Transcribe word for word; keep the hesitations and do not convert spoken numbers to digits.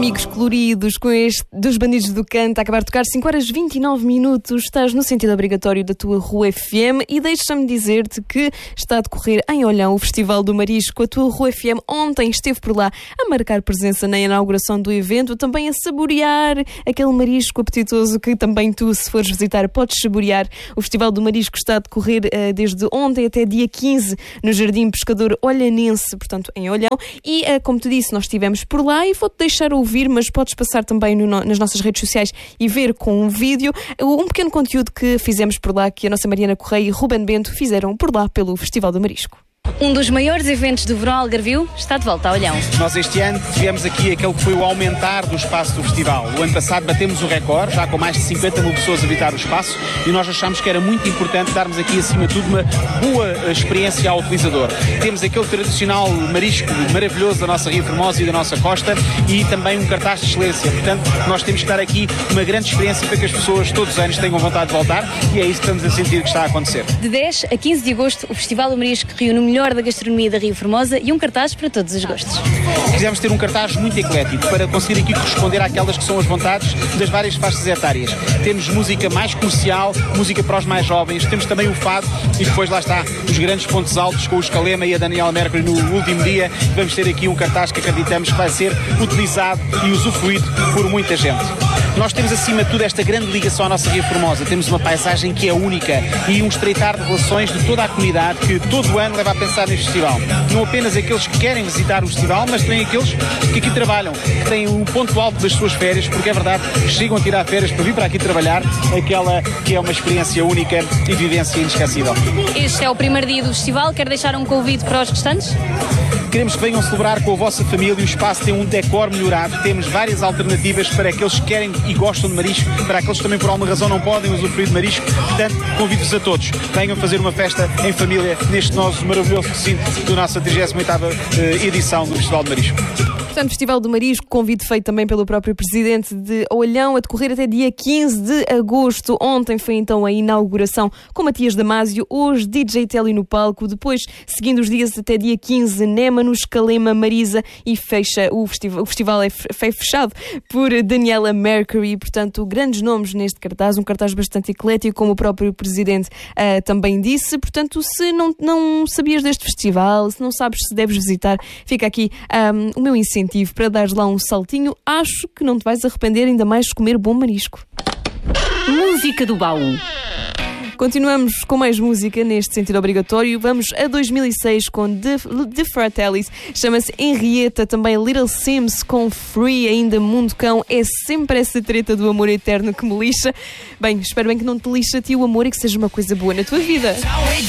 amigos coloridos com este dos Bandidos do Canto a acabar de tocar cinco horas e vinte e nove minutos. Estás no sentido obrigatório da tua Rua F M e deixa-me dizer-te que está a decorrer em Olhão o Festival do Marisco. A tua Rua F M ontem esteve por lá a marcar presença na inauguração do evento, também a saborear aquele marisco apetitoso que também tu, se fores visitar, podes saborear. O Festival do Marisco está a decorrer uh, desde ontem até dia quinze no Jardim Pescador Olhanense, portanto em Olhão, e uh, como te disse, nós estivemos por lá e vou-te deixar ouvir, mas podes passar também no, nas nossas redes sociais e ver com um vídeo um pequeno conteúdo que fizemos por lá, que a nossa Mariana Correia e Ruben Bento fizeram por lá pelo Festival do Marisco. Um dos maiores eventos do verão algarvio está de volta a Olhão. Nós este ano tivemos aqui aquele que foi o aumentar do espaço do festival. O ano passado batemos o recorde, já com mais de cinquenta mil pessoas a habitar o espaço, e nós achámos que era muito importante darmos aqui, acima de tudo, uma boa experiência ao utilizador. Temos aquele tradicional marisco maravilhoso da nossa Ria Formosa e da nossa costa, e também um cartaz de excelência. Portanto, nós temos que dar aqui uma grande experiência para que as pessoas todos os anos tenham vontade de voltar, e é isso que estamos a sentir que está a acontecer. De dez a quinze de agosto, o Festival do Marisco reúne o melhor da gastronomia da Ria Formosa e um cartaz para todos os gostos. Quisemos ter um cartaz muito eclético para conseguir aqui corresponder àquelas que são as vontades das várias faixas etárias. Temos música mais comercial, música para os mais jovens, temos também o fado e depois lá está os grandes pontos altos com o Escalema e a Daniela Mercury no último dia. Vamos ter aqui um cartaz que acreditamos que vai ser utilizado e usufruído por muita gente. Nós temos acima de tudo esta grande ligação à nossa Ria Formosa. Temos uma paisagem que é única e um estreitar de relações de toda a comunidade que todo o ano leva a pensar neste festival. Não apenas aqueles que querem visitar o festival, mas também aqueles que aqui trabalham, que têm o ponto alto das suas férias, porque é verdade que chegam a tirar férias para vir para aqui trabalhar, aquela que é uma experiência única e vivência inesquecível. Este é o primeiro dia do festival. Quer deixar um convite para os restantes? Queremos que venham celebrar com a vossa família. O espaço tem um decor melhorado. Temos várias alternativas para aqueles que querem e gostam de marisco, para aqueles que também por alguma razão não podem usufruir de marisco. Portanto, convido-vos a todos. Venham fazer uma festa em família neste nosso maravilhoso recinto da nossa trigésima oitava edição do Festival de Marisco. Portanto, Festival do Marisco, convite feito também pelo próprio presidente de Olhão, a decorrer até dia quinze de agosto. Ontem foi então a inauguração com Matias Damasio, hoje D J Telly no palco, depois, seguindo os dias até dia quinze, Némano, Escalema, Marisa, e fecha o festival. O festival é fechado por Daniela Mercury, portanto, grandes nomes neste cartaz, um cartaz bastante eclético, como o próprio presidente uh, também disse. Portanto, se não, não sabias deste festival, se não sabes se deves visitar, fica aqui um, o meu incentivo para dares lá um saltinho. Acho que não te vais arrepender, ainda mais de comer bom marisco. Música do baú. Continuamos com mais música neste sentido obrigatório. Vamos a dois mil e seis com The, The Fratellis. Chama-se Henrietta, também Little Sims com Free, ainda Mundo Cão. É sempre essa treta do amor eterno que me lixa. Bem, espero bem que não te lixe a ti o amor e que seja uma coisa boa na tua vida.